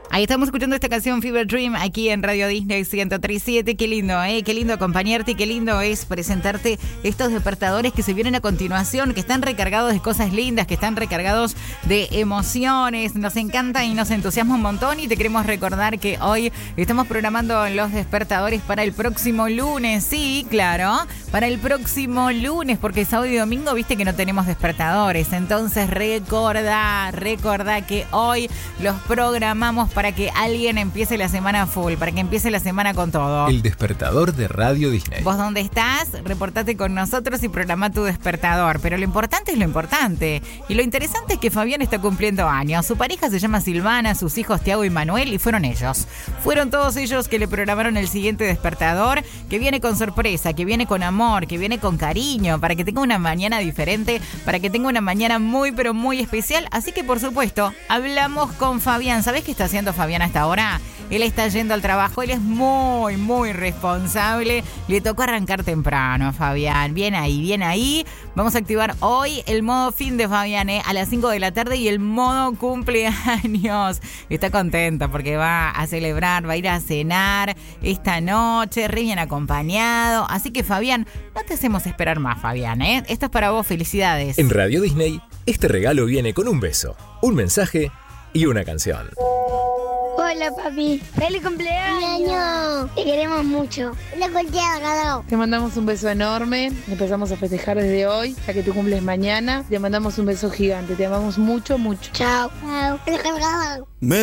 Ahí estamos escuchando esta canción Fever Dream aquí en Radio Disney 103.7. Qué lindo, qué lindo acompañarte y qué lindo es presentarte estos despertadores que se vienen a continuación, que están recargados de cosas lindas, que están recargados de emociones. Nos encanta y nos entusiasma un montón y te queremos recordar que hoy estamos programando los despertadores para el próximo lunes. Sí, claro, para el próximo lunes, porque sábado y domingo viste que no tenemos despertadores. Entonces recordá que hoy los programamos para que alguien empiece la semana full, para que empiece la semana con todo. El despertador de Radio Disney. Vos dónde estás, reportate con nosotros y programa tu despertador. Pero lo importante es lo importante. Y lo interesante es que Fabián está cumpliendo años. Su pareja se llama Silvana, sus hijos Tiago y Manuel, y fueron ellos. Fueron todos ellos que le programaron el siguiente despertador, que viene con sorpresa, que viene con amor, que viene con cariño, para que tenga una mañana diferente, para que tenga una mañana muy, pero muy especial. Así que, por supuesto, hablamos con Fabián. ¿Sabés qué está haciendo Fabián hasta ahora? Él está yendo al trabajo, él es muy, muy responsable. Le tocó arrancar temprano, Fabián. Bien ahí. Vamos a activar hoy el modo fin de Fabián, a las 5 de la tarde y el modo cumpleaños. Está contenta porque va a celebrar, va a ir a cenar esta noche, re bien acompañado. Así que, Fabián, no te hacemos esperar más, Fabián, Esto es para vos, felicidades. En Radio Disney, este regalo viene con un beso, un mensaje y una canción. Hola, papi. ¡Feliz cumpleaños! Te queremos mucho. Te mandamos un beso enorme. Empezamos a festejar desde hoy, ya que tu cumples mañana. Te mandamos un beso gigante. Te amamos mucho, mucho. Chao.